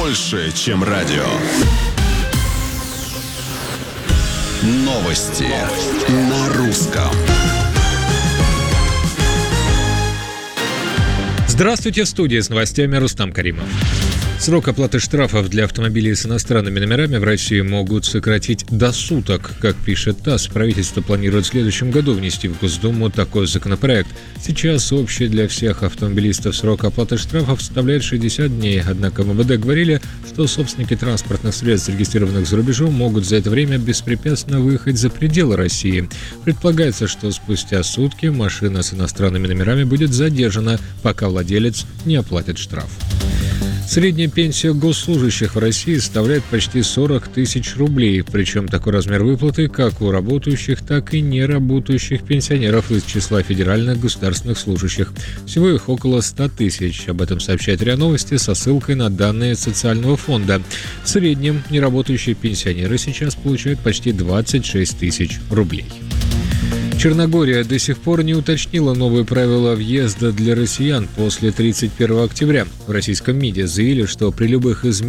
больше, чем радио. Новости на русском. Здравствуйте, в студии с новостями Рустам Каримов. Срок оплаты штрафов для автомобилей с иностранными номерами в России могут сократить до суток. Как пишет ТАСС, правительство планирует в следующем году внести в Госдуму такой законопроект. Сейчас общий для всех автомобилистов срок оплаты штрафов составляет 60 дней. Однако в МВД говорили, что собственники транспортных средств, зарегистрированных за рубежом, могут за это время беспрепятственно выехать за пределы России. Предполагается, что спустя сутки машина с иностранными номерами будет задержана, пока владелец не оплатит штраф. Средняя пенсия госслужащих в России составляет почти 40 тысяч рублей, причем такой размер выплаты как у работающих, так и неработающих пенсионеров из числа федеральных государственных служащих. Всего их около 100 тысяч. Об этом сообщает РИА Новости со ссылкой на данные социального фонда. В среднем неработающие пенсионеры сейчас получают почти 26 тысяч рублей. Черногория до сих пор не уточнила новые правила въезда для россиян после 31 октября. В российском МИДе заявили, что при любых изменениях